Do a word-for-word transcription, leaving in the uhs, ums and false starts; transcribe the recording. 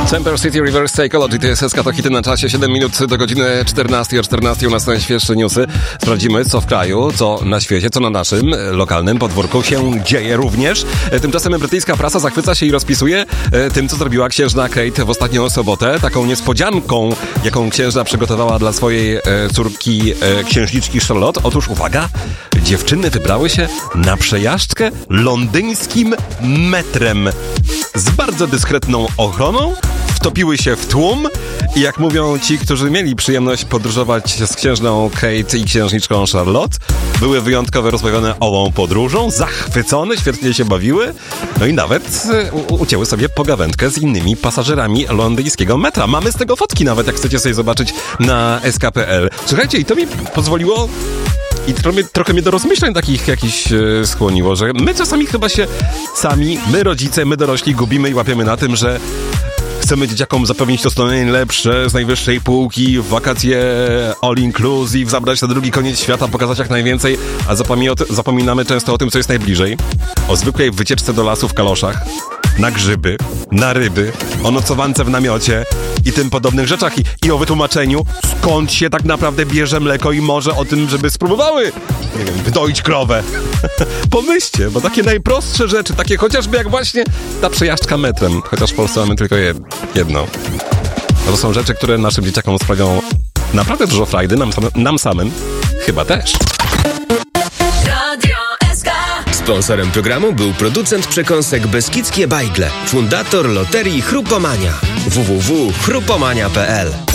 Center City Reverse Psychology, to jest S K, to hity na czasie, siedem minut do godziny czternastej, o czternastej u nas najświeższe newsy. Sprawdzimy, co w kraju, co na świecie, co na naszym lokalnym podwórku się dzieje również. Tymczasem brytyjska prasa zachwyca się i rozpisuje tym, co zrobiła księżna Kate w ostatnią sobotę. Taką niespodzianką, jaką księżna przygotowała dla swojej córki księżniczki Charlotte. Otóż uwaga, dziewczyny wybrały się na przejażdżkę londyńskim metrem z bardzo dyskretną ochroną, wtopiły się w tłum i jak mówią ci, którzy mieli przyjemność podróżować z księżną Kate i księżniczką Charlotte, były wyjątkowo rozbawione ową podróżą, zachwycone, świetnie się bawiły, no i nawet u- ucięły sobie pogawędkę z innymi pasażerami londyńskiego metra. Mamy z tego fotki nawet, jak chcecie sobie zobaczyć na S K kropka P L. Słuchajcie, i to mi pozwoliło i trochę, trochę mnie do rozmyślań takich jakiś e, skłoniło, że my czasami chyba się sami, my rodzice, my dorośli gubimy i łapiemy na tym, że chcemy dzieciakom zapewnić to, co najlepsze z najwyższej półki, w wakacje all inclusive, zabrać na drugi koniec świata, pokazać jak najwięcej, a zapomina- zapominamy często o tym, co jest najbliżej. O zwykłej wycieczce do lasu w kaloszach, na grzyby, na ryby, o nocowance w namiocie i tym podobnych rzeczach. I, i o wytłumaczeniu, skąd się tak naprawdę bierze mleko i może o tym, żeby spróbowały, nie wiem, wydoić krowę. Pomyślcie, bo takie najprostsze rzeczy, takie chociażby jak właśnie ta przejażdżka metrem, chociaż w Polsce mamy tylko jed- jedno. To są rzeczy, które naszym dzieciakom sprawią naprawdę dużo frajdy, nam, sam- nam samym chyba też. Sponsorem programu był producent przekąsek Beskidzkie Bajgle, fundator loterii Chrupomania. w w w kropka chrupomania kropka p l